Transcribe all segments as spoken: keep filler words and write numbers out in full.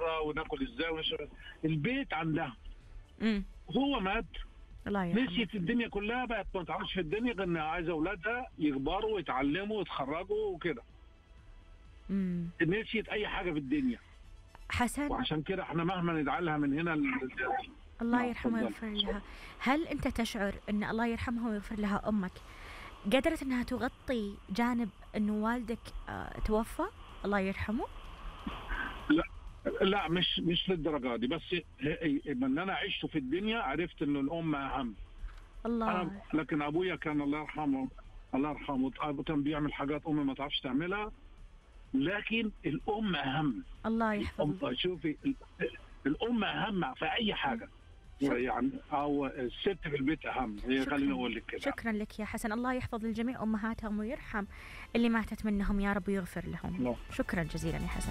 بره وناكل ازاي ونشرب. البيت عندها. امم هو مات، الله يرحمه. نسيت الدنيا كلها، بقت ما تعرفش في الدنيا غير انها عايزه اولادها يكبروا ويتعلموا ويتخرجوا وكده. امم نسيت اي حاجه في الدنيا. حسن، وعشان كده احنا مهما ندعي لها من هنا ل... الله يرحمها ويغفر لها، هل انت تشعر ان الله يرحمها ويغفر لها امك قدرت انها تغطي جانب انه والدك آه توفى الله يرحمه؟ لا لا مش مش للدرجه دي، بس من انا عشته في الدنيا عرفت انه الام اهم. الله أنا لكن ابويا كان الله يرحمه الله يرحمه كان بيعمل حاجات امي ما تعرفش تعملها، لكن الام اهم. الله يحفظه. شوفي الام اهم في اي حاجه يعني، او الست في البيت اهم. هي خليني اقول لك كده. شكرا لك يا حسن، الله يحفظ الجميع امهاتهم ويرحم اللي ماتت منهم يا رب ويغفر لهم. لا. شكرا جزيلا يا حسن.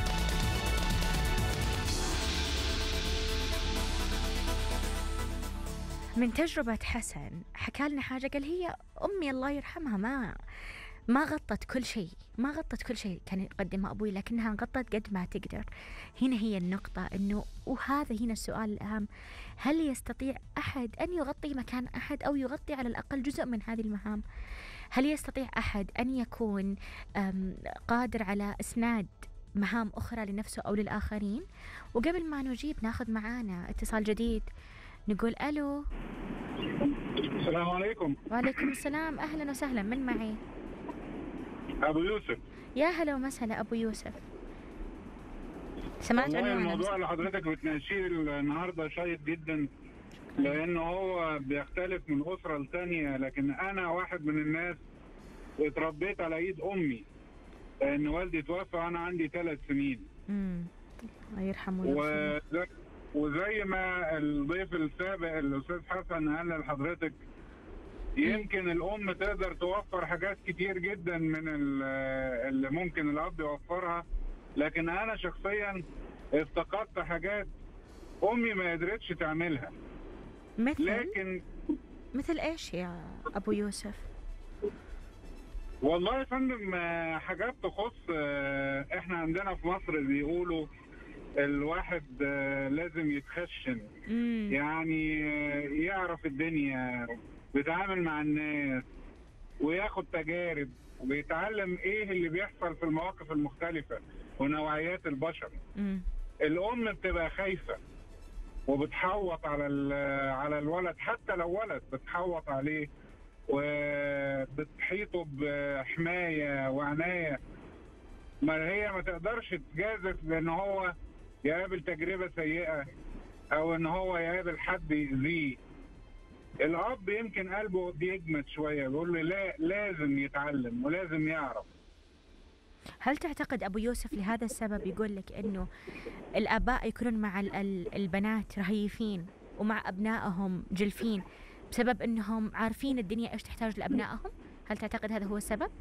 من تجربة حسن حكى لنا حاجة، قال هي أمي الله يرحمها ما ما غطت كل شيء، ما غطت كل شيء كان يقدمها أبوي، لكنها غطت قد ما تقدر. هنا هي النقطة، إنه وهذا هنا السؤال الأهم، هل يستطيع أحد أن يغطي مكان أحد أو يغطي على الأقل جزء من هذه المهام؟ هل يستطيع أحد أن يكون قادر على إسناد مهام أخرى لنفسه أو للآخرين؟ وقبل ما نجيب ناخذ معانا اتصال جديد، نقول ألو. السلام عليكم. وعليكم السلام، أهلا وسهلا، من معي؟ أبو يوسف. يا هلا ومسهلا أبو يوسف. سمعت عنه؟ الموضوع اللي حضرتك بتناقشيه النهارده شيق جدا، لأنه هو بيختلف من أسرة لثانية، لكن أنا واحد من الناس اتربيت على إيد أمي، لأن والدي توفى وأنا عندي ثلاث سنين. امم الله يرحمه ويغفر. وزي ما الضيف السابق الأستاذ حسن قال لحضرتك، يمكن الأم تقدر توفر حاجات كتير جدا من اللي ممكن الأب يوفرها، لكن أنا شخصيا افتقدت حاجات أمي ما قدرتش تعملها. مثل لكن مثل إيش يا أبو يوسف؟ والله يا فندم حاجات تخص، إحنا عندنا في مصر بيقولوا الواحد لازم يتخشن، مم. يعني يعرف الدنيا، بيتعامل مع الناس وياخد تجارب وبيتعلم ايه اللي بيحصل في المواقف المختلفة ونوعيات البشر. مم. الام بتبقى خايفة وبتحوط على على الولد، حتى لو ولد بتحوط عليه وبتحيطه بحماية وعناية. ما هي ما تقدرش تجازف بان هو يقابل تجربة سيئة او ان هو يقابل حد يأذيه. الاب يمكن قلبه بيجمد شويه، بيقول له لا لازم يتعلم ولازم يعرف. هل تعتقد ابو يوسف لهذا السبب يقول لك انه الاباء يكونون مع البنات رهيفين ومع ابنائهم جلفين بسبب انهم عارفين الدنيا ايش تحتاج لابنائهم؟ هل تعتقد هذا هو السبب؟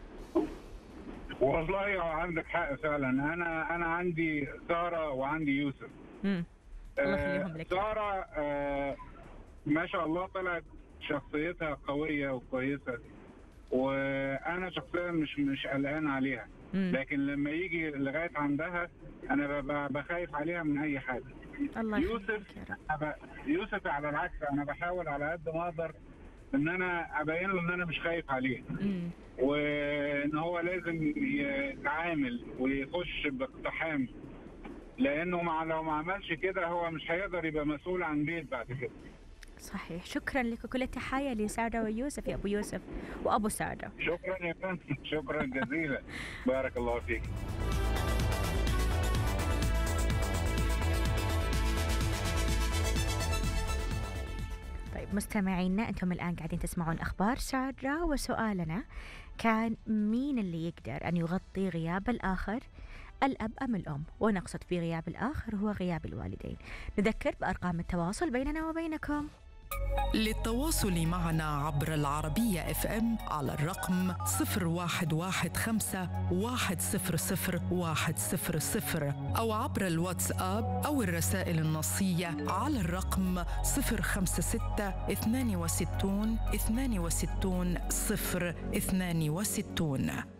والله عندك حق فعلا. انا انا عندي ساره وعندي يوسف. امم الله يخليهم لك. ساره آه ما شاء الله طلعت شخصيتها قوية وكويسة، وأنا شخصيا مش مش قلقان عليها. مم. لكن لما يجي لغاية عندها أنا بخايف عليها من أي حاجة. الله يوسف أب... يوسف على العكس، أنا بحاول على قد ما أقدر إن أنا أبين له إن أنا مش خايف عليه. مم. وإن هو لازم يتعامل ويخش باقتحام، لأنه مع لو ما عملش كده هو مش هيقدر يبقى مسؤول عن بيت بعد كده. صحيح. شكرا لك وكل التحايا لسعدة ويوسف يا أبو يوسف وأبو سعدة. شكرا يا فندم، شكرا جزيلا. بارك الله فيك. طيب مستمعينا، أنتم الآن قاعدين تسمعون أخبار سعدة، وسؤالنا كان مين اللي يقدر أن يغطي غياب الآخر، الأب أم الأم؟ ونقصد في غياب الآخر هو غياب الوالدين. نذكر بأرقام التواصل بيننا وبينكم. للتواصل معنا عبر العربية اف ام على الرقم صفر واحد واحد خمسة واحد صفر صفر واحد صفر صفر، أو عبر الواتساب أو الرسائل النصية على الرقم صفر خمسة ستة اثنان وستون اثنان وستون صفر اثنان وستون.